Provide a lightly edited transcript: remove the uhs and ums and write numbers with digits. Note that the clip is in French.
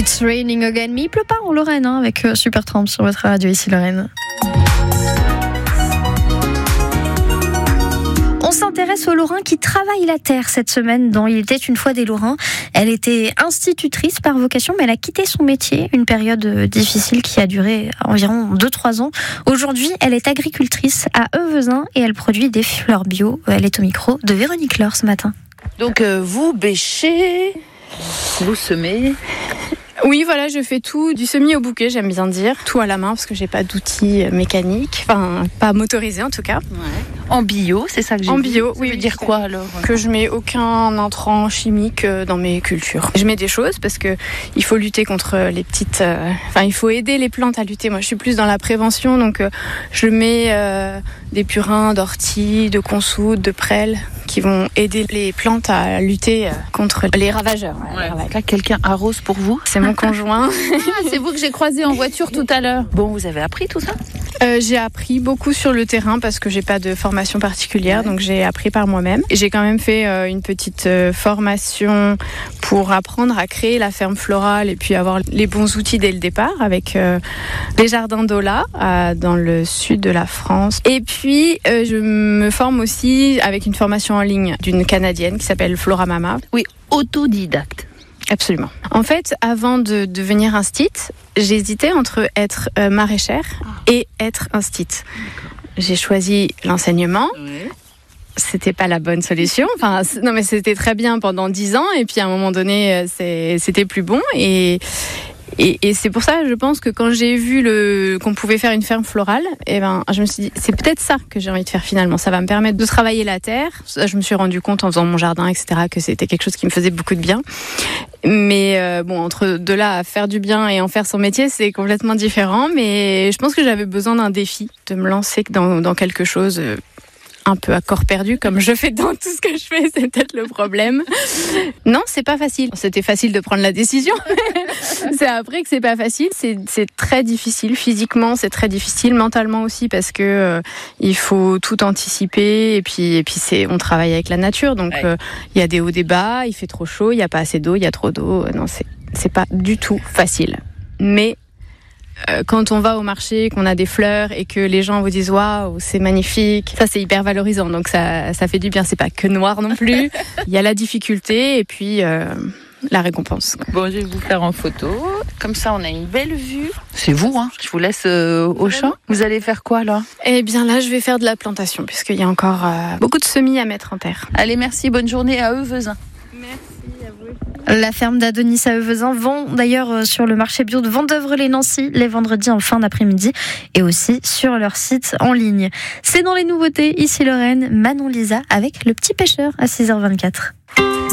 It's raining again, mais il pleut pas en Lorraine, avec Supertramp sur votre radio ici Lorraine. On s'intéresse aux Lorrains qui travaillent la terre cette semaine dans Il était une fois des Lorrains. Elle était institutrice par vocation, mais elle a quitté son métier, une période difficile qui a duré environ 2-3 ans. Aujourd'hui, elle est agricultrice à Euvezin et elle produit des fleurs bio. Elle est au micro de Véronique Laure ce matin. Donc vous bêchez, vous semez. Oui, voilà, je fais tout du semis au bouquet, j'aime bien dire. Tout à la main parce que j'ai pas d'outils mécaniques, enfin pas motorisés en tout cas. Ouais. En bio, c'est ça que j'ai En vu. bio, Ça oui. veut dire quoi alors? Que je mets aucun intrant chimique dans mes cultures. Je mets des choses parce que il faut lutter contre les petites... il faut aider les plantes à lutter. Moi, je suis plus dans la prévention, donc je mets des purins d'ortie, de consoude, de prêle qui vont aider les plantes à lutter contre les ravageurs. Ouais. Là, quelqu'un arrose pour vous? C'est mon conjoint. C'est vous que j'ai croisé en voiture tout à l'heure. Bon, vous avez appris tout ça? J'ai appris beaucoup sur le terrain parce que j'ai pas de formation particulière, donc j'ai appris par moi-même. J'ai quand même fait une petite formation pour apprendre à créer la ferme florale et puis avoir les bons outils dès le départ avec les jardins d'Ola dans le sud de la France. Et puis je me forme aussi avec une formation en ligne d'une Canadienne qui s'appelle Flora Mama. Oui, autodidacte. Absolument. En fait, avant de devenir instite, j'hésitais entre être maraîchère et être instite. J'ai choisi l'enseignement. Oui. C'était pas la bonne solution. Non, mais c'était très bien pendant 10 ans et puis à un moment donné, c'était plus bon et c'est pour ça, je pense que quand j'ai vu qu'on pouvait faire une ferme florale, je me suis dit, c'est peut-être ça que j'ai envie de faire finalement. Ça va me permettre de travailler la terre. Ça, je me suis rendu compte en faisant mon jardin, etc., que c'était quelque chose qui me faisait beaucoup de bien. Mais entre de là à faire du bien et en faire son métier, c'est complètement différent. Mais je pense que j'avais besoin d'un défi, de me lancer dans quelque chose un peu à corps perdu, comme je fais dans tout ce que je fais, c'est peut-être le problème. Non, c'est pas facile. C'était facile de prendre la décision. C'est après que c'est pas facile. C'est très difficile. Physiquement, c'est très difficile. Mentalement aussi, parce que il faut tout anticiper. Et puis on travaille avec la nature. Donc, il y a des hauts, des bas. Il fait trop chaud. Il y a pas assez d'eau. Il y a trop d'eau. Non, c'est pas du tout facile. Mais quand on va au marché, qu'on a des fleurs et que les gens vous disent waouh, c'est magnifique, ça c'est hyper valorisant, donc ça fait du bien. C'est pas que noir non plus. Il y a la difficulté et puis la récompense. Bon, je vais vous faire en photo. Comme ça, on a une belle vue. C'est vous, hein. Je vous laisse au champ. Vous allez faire quoi là? Eh bien là, je vais faire de la plantation puisqu'il y a encore beaucoup de semis à mettre en terre. Allez, merci. Bonne journée à Euvezin. Merci à vous. La ferme d'Adonis à Euvezin vend d'ailleurs sur le marché bio de Vendeuvre-les-Nancy les vendredis en fin d'après-midi et aussi sur leur site en ligne. C'est dans les nouveautés ici Lorraine, Manon Lisa avec Le Petit Pêcheur à 6h24.